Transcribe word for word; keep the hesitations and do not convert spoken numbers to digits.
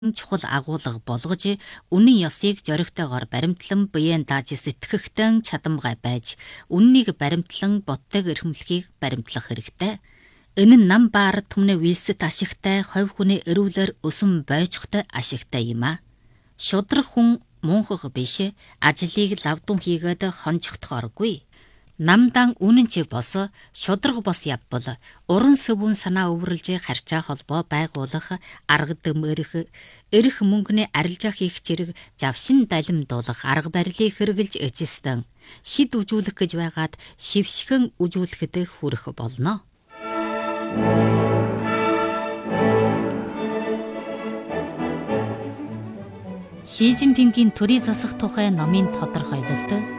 чухал агуулга болгож үнэн ёсыг зоригтойгоор баримтлан биеэн дааж сэтгэхтэн чадамгай байж үннийг баримтлан боддог эрхэмлэхийг баримтлах хэрэгтэй. Энэ нь нам баар түмнэ вилсэт ашигтай хувь хүний эрүүлэр өсөн бойжхтой ашигтай юм а. Шудрах хүн мунхаг биш, ажлыг лавдун хийгээд хонжихдохоргүй. Намдан үнэн чи бос, шудраг бос явбал уран сэвүүн санаа өвөрлж харьцаа холбоо байгуулах, арга дэм эрх, эрх мөнгөний арилжаа хийх зэрэг завшин далимдуулах арга барилыг хэрэгжилж эцэстэн шид үжүүлэх гэж байгаад шившгэн үжүүлэхэд хүрэх болно. Ши Цзиньпингийн төрийн засах тухай номын тодорхойлолт